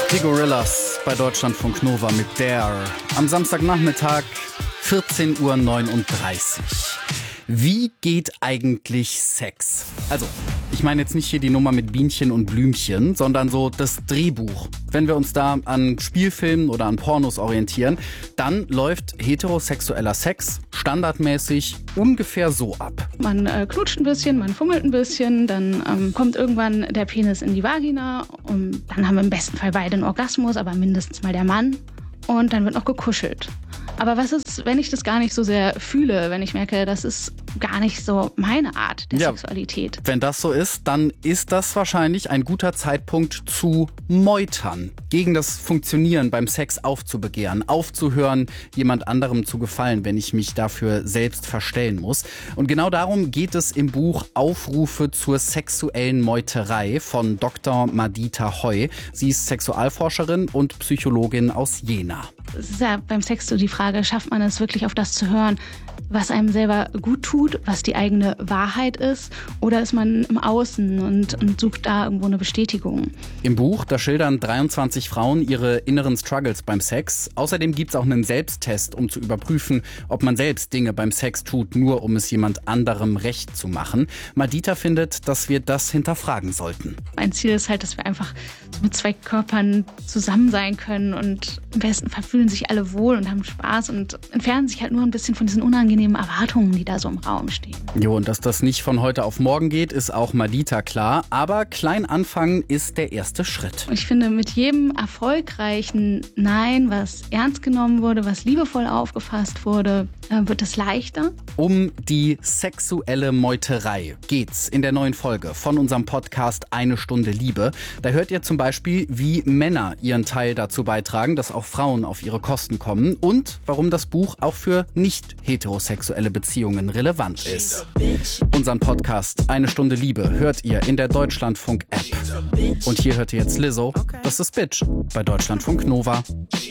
Die Gorillas bei Deutschlandfunk Nova mit Dare. Am Samstagnachmittag 14:39 Uhr. Wie geht eigentlich Sex? Also, ich meine jetzt nicht hier die Nummer mit Bienchen und Blümchen, sondern so das Drehbuch. Wenn wir uns da an Spielfilmen oder an Pornos orientieren, dann läuft heterosexueller Sex standardmäßig ungefähr so ab. Man knutscht ein bisschen, man fummelt ein bisschen, dann kommt irgendwann der Penis in die Vagina und dann haben wir im besten Fall beide einen Orgasmus, aber mindestens mal der Mann. Und dann wird noch gekuschelt. Aber was ist, wenn ich das gar nicht so sehr fühle, wenn ich merke, das ist gar nicht so meine Art der Sexualität? Wenn das so ist, dann ist das wahrscheinlich ein guter Zeitpunkt zu meutern. Gegen das Funktionieren beim Sex aufzubegehren, aufzuhören, jemand anderem zu gefallen, wenn ich mich dafür selbst verstellen muss. Und genau darum geht es im Buch Aufrufe zur sexuellen Meuterei von Dr. Madita Heu. Sie ist Sexualforscherin und Psychologin aus Jena. Es ist ja beim Sex so die Frage, schafft man es wirklich auf das zu hören, was einem selber gut tut, was die eigene Wahrheit ist, oder ist man im Außen und sucht da irgendwo eine Bestätigung? Im Buch, da schildern 23 Frauen ihre inneren Struggles beim Sex. Außerdem gibt es auch einen Selbsttest, um zu überprüfen, ob man selbst Dinge beim Sex tut, nur um es jemand anderem recht zu machen. Madita findet, dass wir das hinterfragen sollten. Mein Ziel ist halt, dass wir einfach mit zwei Körpern zusammen sein können und im besten Fall fühlen sich alle wohl und haben Spaß und entfernen sich halt nur ein bisschen von diesen unangenehmen Erwartungen, die da so im Raum stehen. Jo, und dass das nicht von heute auf morgen geht, ist auch Madita klar. Aber klein anfangen ist der erste Schritt. Ich finde, mit jedem erfolgreichen Nein, was ernst genommen wurde, was liebevoll aufgefasst wurde, wird es leichter. Um die sexuelle Meuterei geht's in der neuen Folge von unserem Podcast Eine Stunde Liebe. Da hört ihr zum Beispiel, wie Männer ihren Teil dazu beitragen, dass auch Frauen auf ihre Kosten kommen und warum das Buch auch für nicht heterosexuelle Beziehungen relevant ist. Unseren Podcast Eine Stunde Liebe hört ihr in der Deutschlandfunk-App. Und hier hört ihr jetzt Lizzo. Das ist Bitch bei Deutschlandfunk Nova.